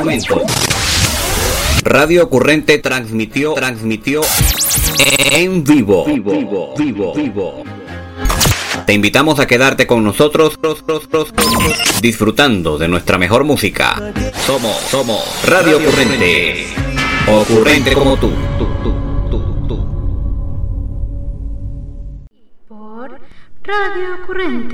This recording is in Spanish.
Radio Ocurrente transmitió en vivo. Te invitamos a quedarte con nosotros disfrutando de nuestra mejor música. Somos Radio Ocurrente. Ocurrente como tú. Por Radio Ocurrente.